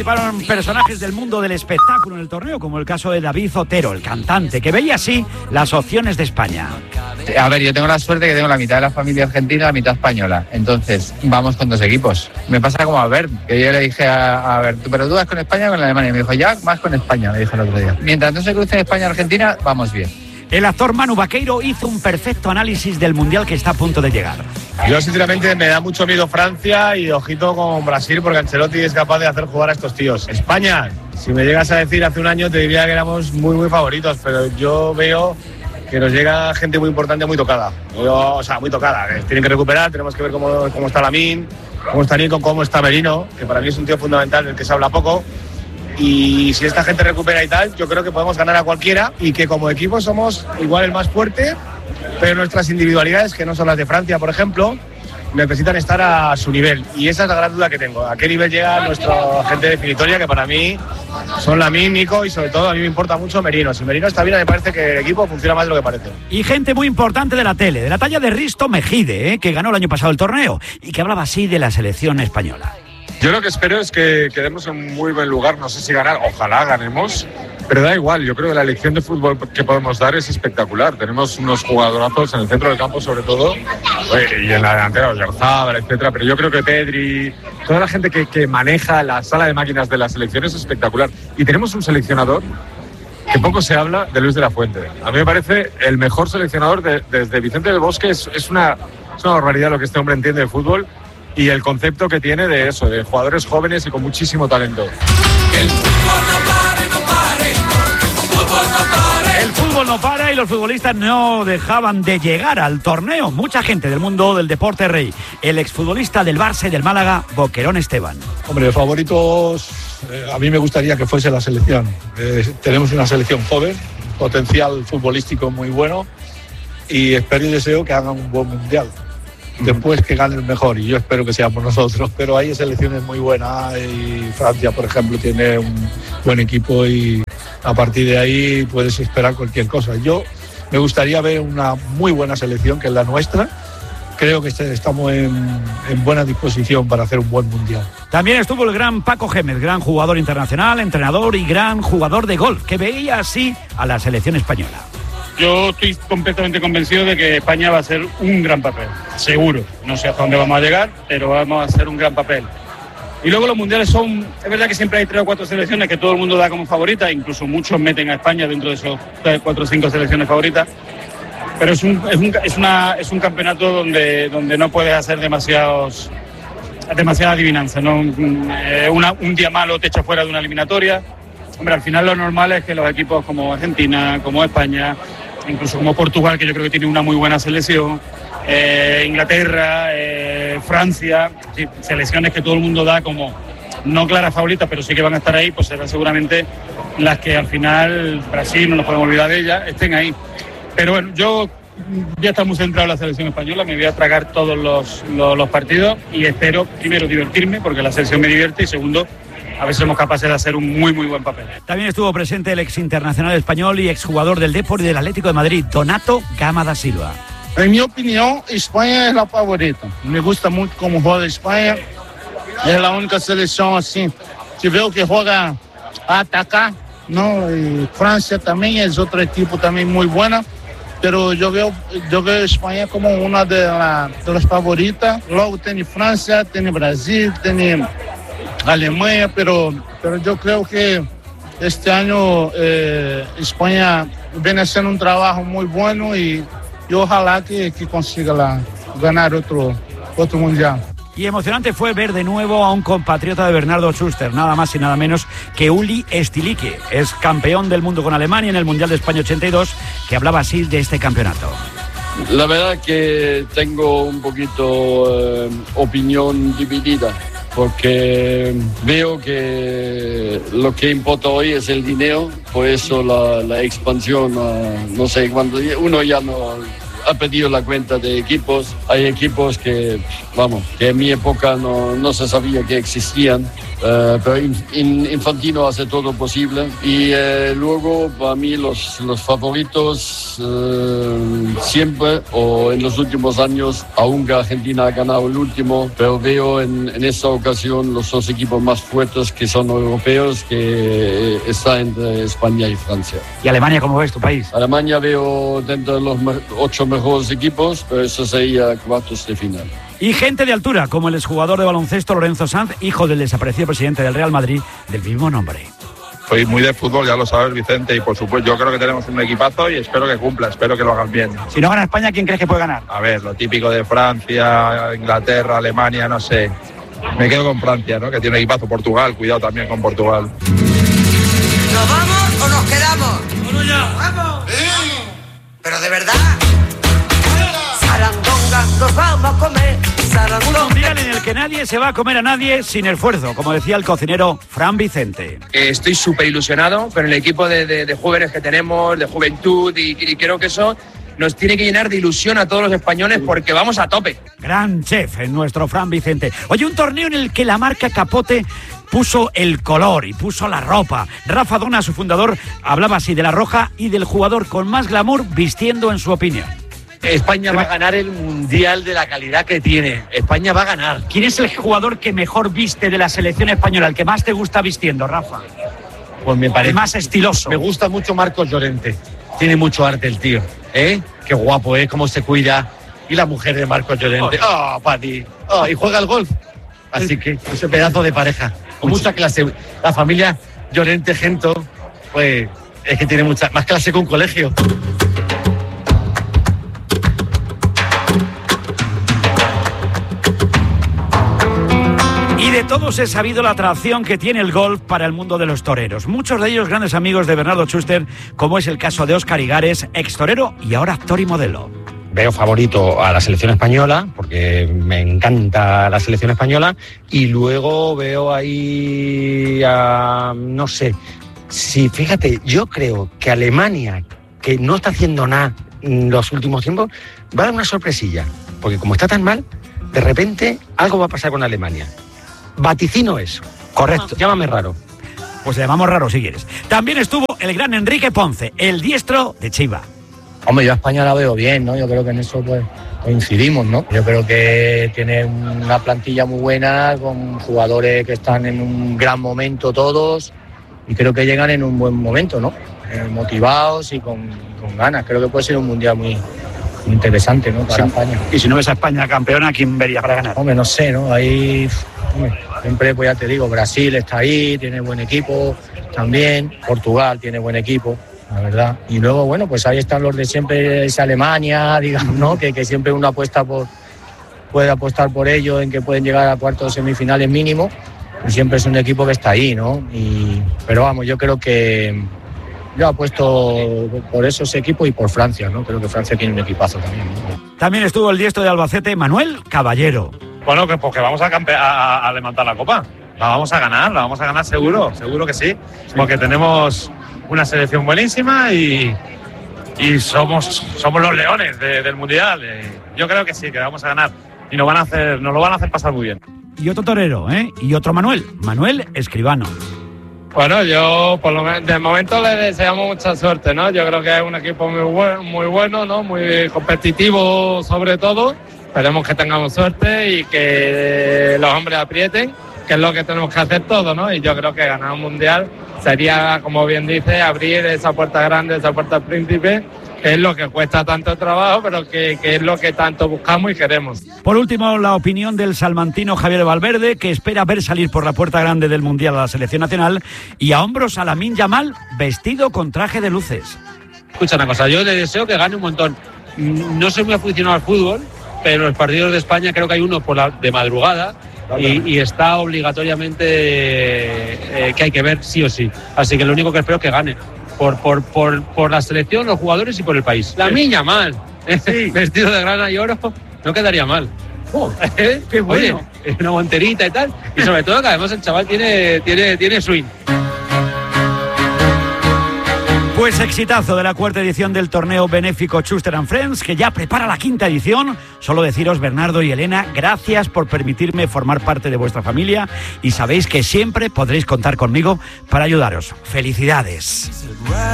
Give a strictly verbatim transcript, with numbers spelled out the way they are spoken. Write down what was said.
Participaron personajes del mundo del espectáculo en el torneo, como el caso de David Otero, el cantante, que veía así las opciones de España. A ver, yo tengo la suerte que tengo la mitad de la familia argentina y la mitad española. Entonces, vamos con dos equipos. Me pasa como a ver, que yo le dije a, a ver, ¿pero tú vas con España o con Alemania? Y me dijo, ya, vas con España, me dijo el otro día. Mientras no se crucen España y Argentina, vamos bien. El actor Manu Vaqueiro hizo un perfecto análisis del Mundial que está a punto de llegar. Yo sinceramente me da mucho miedo Francia y ojito con Brasil porque Ancelotti es capaz de hacer jugar a estos tíos. España, si me llegas a decir hace un año te diría que éramos muy muy favoritos, pero yo veo que nos llega gente muy importante muy tocada. Yo, o sea, muy tocada. Tienen que recuperar, tenemos que ver cómo, cómo está Lamine, cómo está Nico, cómo está Merino, que para mí es un tío fundamental del que se habla poco. Y si esta gente recupera y tal, yo creo que podemos ganar a cualquiera y que como equipo somos igual el más fuerte, pero nuestras individualidades, que no son las de Francia, por ejemplo, necesitan estar a su nivel. Y esa es la gran duda que tengo. ¿A qué nivel llega nuestra gente definitoria? Que para mí son Lamine, Nico y sobre todo a mí me importa mucho Merino. Si Merino está bien, me parece que el equipo funciona más de lo que parece. Y gente muy importante de la tele, de la talla de Risto Mejide, ¿eh? que ganó el año pasado el torneo y que hablaba así de la selección española. Yo lo que espero es que quedemos en un muy buen lugar, no sé si ganar, ojalá ganemos, pero da igual, yo creo que la elección de fútbol que podemos dar es espectacular. Tenemos unos jugadorazos en el centro del campo sobre todo, y en la delantera, Oyarzabal, etcétera, pero yo creo que Pedri, toda la gente que, que maneja la sala de máquinas de la selección es espectacular. Y tenemos un seleccionador que poco se habla, de Luis de la Fuente. A mí me parece el mejor seleccionador de, desde Vicente del Bosque, es, es, una, es una barbaridad lo que este hombre entiende de fútbol. Y el concepto que tiene de eso, de jugadores jóvenes y con muchísimo talento. El fútbol no para, no para, el fútbol no para. El fútbol no para y los futbolistas no dejaban de llegar al torneo. Mucha gente del mundo del deporte rey. El exfutbolista del Barça y del Málaga, Boquerón Esteban. Hombre, favoritos, eh, a mí me gustaría que fuese la selección. Eh, tenemos una selección joven, potencial futbolístico muy bueno y espero y deseo que hagan un buen mundial. Después que gane el mejor, y yo espero que seamos nosotros, pero hay selecciones muy buenas y Francia, por ejemplo, tiene un buen equipo y a partir de ahí puedes esperar cualquier cosa. Yo me gustaría ver una muy buena selección, que es la nuestra. Creo que estamos en, en buena disposición para hacer un buen mundial. También estuvo el gran Paco Gémez, gran jugador internacional, entrenador y gran jugador de golf, que veía así a la selección española. Yo estoy completamente convencido de que España va a hacer un gran papel, seguro. No sé hasta dónde vamos a llegar, pero vamos a hacer un gran papel. Y luego los mundiales son, es verdad que siempre hay tres o cuatro selecciones que todo el mundo da como favoritas, incluso muchos meten a España dentro de esos tres, cuatro o cinco selecciones favoritas. Pero es un, es un, es una, es un campeonato donde, donde no puedes hacer demasiados, demasiada adivinanza, ¿no? Una, un día malo te echa fuera de una eliminatoria. Hombre, al final lo normal es que los equipos como Argentina, como España, incluso como Portugal, que yo creo que tiene una muy buena selección, eh, Inglaterra, eh, Francia, sí, selecciones que todo el mundo da como no claras favoritas, pero sí que van a estar ahí, pues serán seguramente las que al final, Brasil, no nos podemos olvidar de ellas, estén ahí. Pero bueno, yo ya estoy muy centrado en la selección española, me voy a tragar todos los, los, los partidos y espero, primero, divertirme, porque la selección me divierte, y segundo, a ver si somos capaces de hacer un muy, muy buen papel. También estuvo presente el ex internacional español y exjugador del Depor y del Atlético de Madrid, Donato Gama da Silva. En mi opinión, España es la favorita. Me gusta mucho cómo juega España. Es la única selección así, que veo que juega a atacar, ¿no? Y Francia también es otro equipo también muy buena. Pero yo veo, yo veo España como una de, la, de las favoritas. Luego tiene Francia, tiene Brasil, tiene Alemania, pero, pero yo creo que este año eh, España viene haciendo un trabajo muy bueno y, y ojalá que, que consiga la, ganar otro, otro mundial. Y emocionante fue ver de nuevo a un compatriota de Bernardo Schuster, nada más y nada menos que Uli Stilique. Es campeón del mundo con Alemania en el Mundial de España ochenta y dos, que hablaba así de este campeonato. La verdad que tengo un poquito eh, opinión dividida, porque veo que lo que importa hoy es el dinero, por eso la, la expansión, uh, no sé, cuando uno ya no, ha perdido la cuenta de equipos. Hay equipos que, vamos, que en mi época no, no se sabía que existían. Uh, pero Infantino hace todo posible y uh, luego para mí los, los favoritos uh, siempre o en los últimos años, aunque Argentina ha ganado el último, pero veo en, en esta ocasión los dos equipos más fuertes que son europeos, que eh, están entre España y Francia. ¿Y Alemania cómo ves tu país? Alemania veo dentro de los me- ocho mejores equipos, pero eso sería cuartos de final. Y gente de altura, como el exjugador de baloncesto Lorenzo Sanz, hijo del desaparecido presidente del Real Madrid, del mismo nombre. Soy muy de fútbol, ya lo sabes, Vicente, y por supuesto yo creo que tenemos un equipazo y espero que cumpla, espero que lo hagan bien. Si no gana España, ¿quién crees que puede ganar? A ver, lo típico de Francia, Inglaterra, Alemania, no sé. Me quedo con Francia, ¿no? Que tiene equipazo. Portugal, cuidado también con Portugal. ¿Nos vamos o nos quedamos? ¡Vamos ya! ¡Vamos! Pero de verdad. Sarandonga, nos vamos a comer. Un mundial en el que nadie se va a comer a nadie sin esfuerzo, como decía el cocinero Fran Vicente. Eh, estoy súper ilusionado con el equipo de, de, de jóvenes que tenemos, de juventud, y, y creo que eso nos tiene que llenar de ilusión a todos los españoles porque vamos a tope. Gran chef en nuestro Fran Vicente. Oye, un torneo en el que la marca Capote puso el color y puso la ropa. Rafa Dona, su fundador, hablaba así de la roja y del jugador con más glamour vistiendo en su opinión. España va a ganar el mundial de la calidad que tiene. España va a ganar. ¿Quién es el jugador que mejor viste de la selección española, el que más te gusta vistiendo, Rafa? Pues me parece el más estiloso. Me gusta mucho Marcos Llorente. Tiene mucho arte el tío, ¿eh? Qué guapo, ¿eh? Cómo se cuida. Y la mujer de Marcos Llorente. ¡Oh, Pati! Oh, y juega al golf. Así que ese pedazo de pareja. Con mucha clase. La familia Llorente Gento, pues es que tiene mucha más clase que un colegio. Y de todos he sabido la atracción que tiene el golf para el mundo de los toreros. Muchos de ellos grandes amigos de Bernardo Schuster, como es el caso de Óscar Igares, ex torero y ahora actor y modelo. Veo favorito a la selección española, porque me encanta la selección española, y luego veo ahí, a, no sé, si fíjate, yo creo que Alemania, que no está haciendo nada en los últimos tiempos, va a dar una sorpresilla, porque como está tan mal, de repente algo va a pasar con Alemania. Vaticino eso. Correcto. Llámame raro. Pues le llamamos raro si quieres. También estuvo el gran Enrique Ponce, el diestro de Chiva. Hombre, yo a España la veo bien, ¿no? Yo creo que en eso pues coincidimos, ¿no? Yo creo que tiene una plantilla muy buena, con jugadores que están en un gran momento todos, y creo que llegan en un buen momento, ¿no? Eh, motivados y con, con ganas. Creo que puede ser un mundial muy, muy interesante, ¿no? Para sí. España. Y si no ves a España campeona, ¿quién vería para ganar? Hombre, no sé, ¿no? Ahí, hombre, siempre, pues ya te digo, Brasil está ahí, tiene buen equipo también, Portugal tiene buen equipo, la verdad. Y luego, bueno, pues ahí están los de siempre, es Alemania, digamos, ¿no? Que, que siempre uno apuesta por, puede apostar por ellos, en que pueden llegar a cuartos semifinales mínimo. Y siempre es un equipo que está ahí, ¿no? Y, pero vamos, yo creo que yo apuesto por esos equipos y por Francia, ¿no? Creo que Francia tiene un equipazo también, ¿no? También estuvo el diestro de Albacete, Manuel Caballero. Bueno, que porque vamos a, campe- a, a levantar la copa. La vamos a ganar, la vamos a ganar seguro, seguro que sí. Porque tenemos una selección buenísima y, y somos, somos los leones de, del Mundial. Yo creo que sí, que vamos a ganar. Y nos, van a hacer, nos lo van a hacer pasar muy bien. Y otro torero, ¿eh? Y otro Manuel, Manuel Escribano. Bueno, yo por lo menos de momento le deseamos mucha suerte, ¿no? Yo creo que es un equipo muy bueno, muy bueno, ¿no? Muy competitivo sobre todo. Esperemos que tengamos suerte y que los hombres aprieten, que es lo que tenemos que hacer todos, ¿no? Y yo creo que ganar un mundial sería, como bien dice, abrir esa puerta grande, esa puerta al príncipe, que es lo que cuesta tanto trabajo, pero que, que es lo que tanto buscamos y queremos. Por último, la opinión del salmantino Javier Valverde, que espera ver salir por la puerta grande del Mundial a la selección nacional, y a hombros a Lamine Yamal, vestido con traje de luces. Escucha una cosa, yo le deseo que gane un montón. No soy muy aficionado al fútbol, pero los partidos de España creo que hay uno por la, de madrugada y, y está obligatoriamente eh, que hay que ver sí o sí. Así que lo único que espero es que gane. Por, por, por, por la selección, los jugadores y por el país. Lamine Yamal, sí. Vestido de grana y oro, no quedaría mal. Oh, ¿eh? Qué bueno. Oye, una guanterita y tal. Y sobre todo que además el chaval tiene, tiene, tiene swing. Pues exitazo de la cuarta edición del torneo benéfico Schuster and Friends, que ya prepara la quinta edición. Solo deciros, Bernardo y Elena, gracias por permitirme formar parte de vuestra familia y sabéis que siempre podréis contar conmigo para ayudaros. ¡Felicidades!